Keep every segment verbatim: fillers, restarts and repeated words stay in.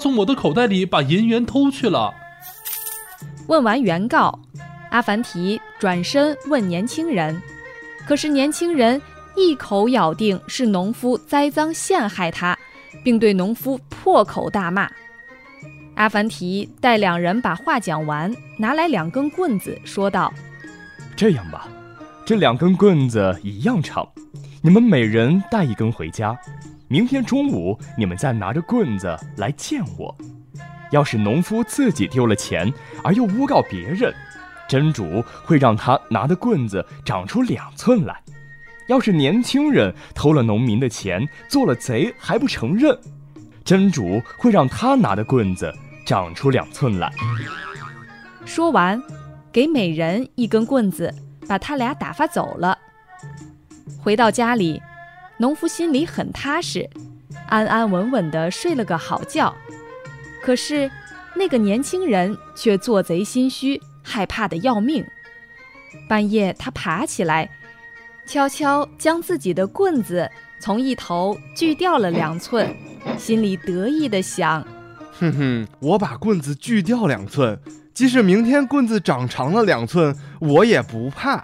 从我的口袋里把银元偷去了。 问完原告，阿凡提转身问年轻人，可是年轻人一口咬定是农夫栽赃陷害他，并对农夫破口大骂。阿凡提待两人把话讲完，拿来两根棍子，说道： 这样吧，这两根棍子一样长，你们每人带一根回家，明天中午你们再拿着棍子来见我。要是农夫自己丢了钱而又诬告别人，真主会让他拿的棍子长出两寸来。要是年轻人偷了农民的钱，做了贼还不承认，真主会让他拿的棍子长出两寸来。 说完，给每人一根棍子，把他俩打发走了。回到家里，农夫心里很踏实，安安稳稳地睡了个好觉。可是那个年轻人却做贼心虚，害怕得要命。半夜他爬起来，悄悄将自己的棍子从一头锯掉了两寸，心里得意地想： 哼哼，我把棍子锯掉两寸，即使明天棍子长长了两寸，我也不怕。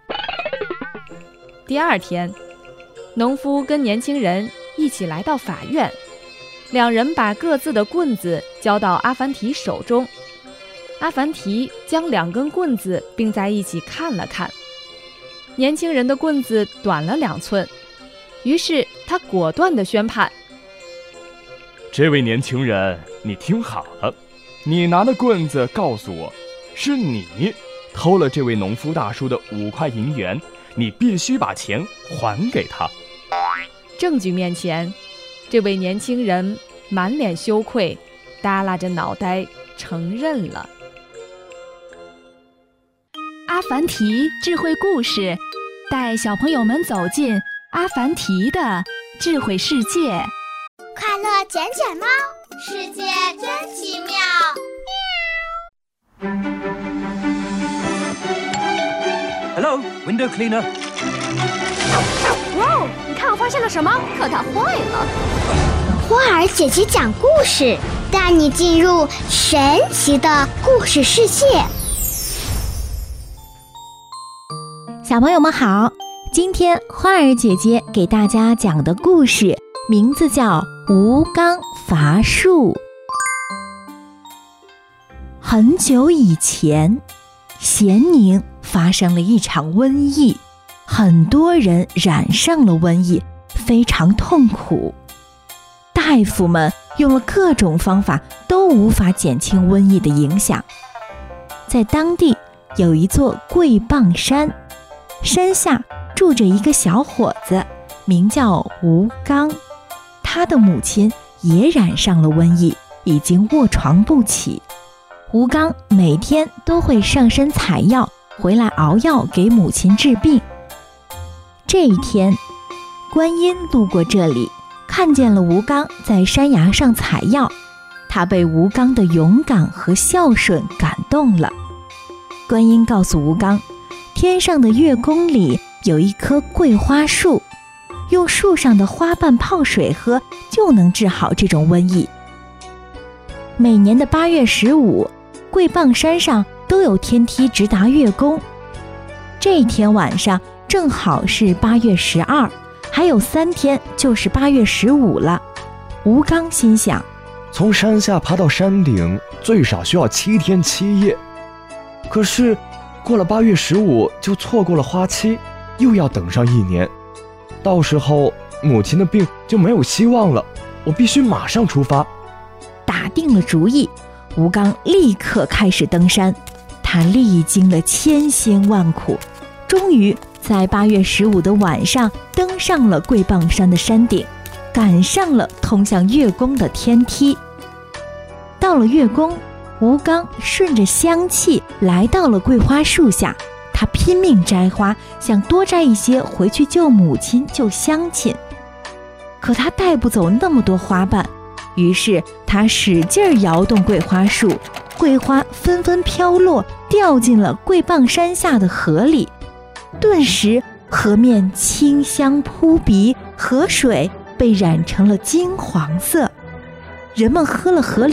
第二天，农夫跟年轻人一起来到法院，两人把各自的棍子交到阿凡提手中。阿凡提将两根棍子并在一起看了看，年轻人的棍子短了两寸，于是他果断地宣判： 这位年轻人，你听好了，你拿的棍子告诉我，是你偷了这位农夫大叔的五块银元，你必须把钱还给他。 证据面前，这位年轻人满脸羞愧，耷拉着脑袋承认了。 阿凡提智慧故事，带小朋友们走进阿凡提的智慧世界。 快乐捡捡猫，世界真奇妙。 Hello, window cleaner. 哇哦，你看我发现了什么？可它坏了。 花儿姐姐讲故事，带你进入神奇的故事世界。 小朋友们好，今天花儿姐姐给大家讲的故事名字叫吴刚伐树。很久以前，咸宁发生了一场瘟疫，很多人染上了瘟疫，非常痛苦。大夫们用了各种方法，都无法减轻瘟疫的影响。在当地有一座贵棒山，山下住着一个小伙子，名叫吴刚。他的母亲也染上了瘟疫，已经卧床不起。吴刚每天都会上山采药，回来熬药给母亲治病。这一天，观音路过这里，看见了吴刚在山崖上采药，他被吴刚的勇敢和孝顺感动了。观音告诉吴刚，天上的月宫里有一棵桂花树，用树上的花瓣泡水喝，就能治好这种瘟疫。每年的八月十五，桂棒山上都有天梯直达月宫。这一天晚上正好是八月十二，还有三天就是八月十五了。吴刚心想， 从山下爬到山顶最少需要七天七夜，可是过了八月十五就错过了花期，又要等上一年，到时候母亲的病就没有希望了，我必须马上出发。 打定了主意，吴刚立刻开始登山。他历经了千辛万苦，终于在八月十五的晚上登上了桂棒山的山顶，赶上了通向月宫的天梯。到了月宫，吴刚顺着香气来到了桂花树下，他拼命摘花，想多摘一些回去救母亲救乡亲。可他带不走那么多花瓣，于是他使劲摇动桂花树，桂花纷纷飘落，掉进了桂棒山下的河里。顿时河面清香扑鼻，河水被染成了金黄色。人们喝了河里